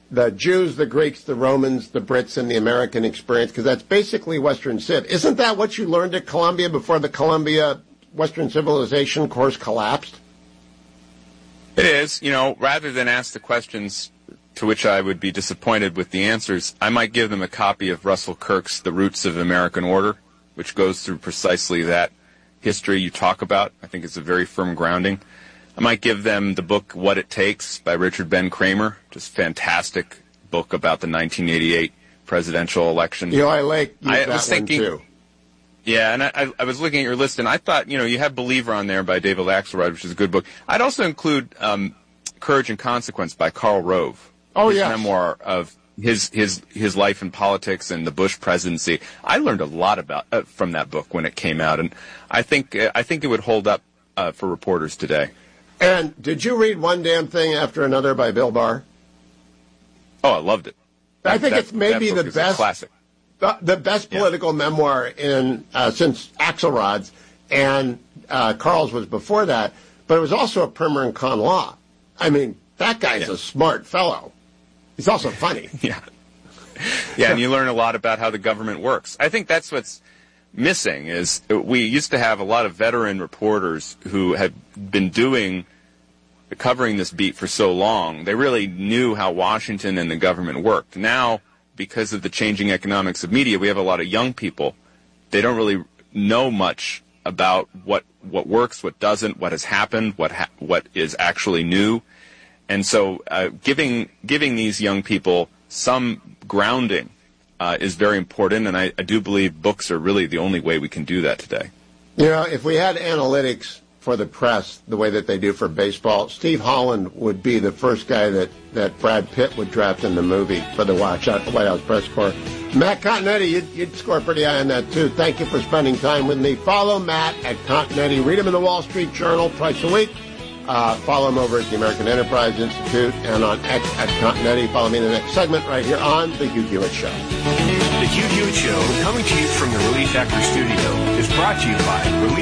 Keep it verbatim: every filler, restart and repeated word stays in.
the Jews, the Greeks, the Romans, the Brits, and the American experience, because that's basically Western Civ. Isn't that what you learned at Columbia before the Columbia Western Civilization course collapsed? It is. You know, rather than ask the questions to which I would be disappointed with the answers, I might give them a copy of Russell Kirk's The Roots of American Order, which goes through precisely that history you talk about. I think it's a very firm grounding. I might give them the book What It Takes by Richard Ben Kramer, just fantastic book about the nineteen eighty-eight presidential election. Eli Lake used I that was thinking, one, too. Yeah, and I, I was looking at your list, and I thought, you know, you have Believer on there by David Axelrod, which is a good book. I'd also include um, Courage and Consequence by Karl Rove. Oh, his yes. memoir of his his his life in politics and the Bush presidency. I learned a lot about uh, from that book when it came out, and I think uh, I think it would hold up uh, for reporters today. And did you read One Damn Thing After Another by Bill Barr? Oh, I loved it. That, I think that, it's maybe the best classic. The, the best political yeah. memoir in uh, since Axelrod's, and uh, Carl's was before that. But it was also a primer in con law. I mean, that guy's yeah. a smart fellow. He's also funny. Yeah. Yeah, and you learn a lot about how the government works. I think that's what's missing is we used to have a lot of veteran reporters who had been doing, covering this beat for so long. They really knew how Washington and the government worked. Now, because of the changing economics of media, we have a lot of young people. They don't really know much about what what works, what doesn't, what has happened, what ha- what is actually new. And so uh, giving giving these young people some grounding uh, is very important, and I, I do believe books are really the only way we can do that today. You know, if we had analytics for the press the way that they do for baseball, Steve Holland would be the first guy that, that Brad Pitt would draft in the movie for the White House press corps. Matt Continetti, you'd, you'd score pretty high on that, too. Thank you for spending time with me. Follow Matt at Continetti. Read him in the Wall Street Journal twice a week. Uh, follow him over at the American Enterprise Institute and on X at Continetti. Follow me in the next segment right here on The Hugh Hewitt Show. The Hugh Hewitt Show, coming to you from the Relief Factor Studio, is brought to you by Relief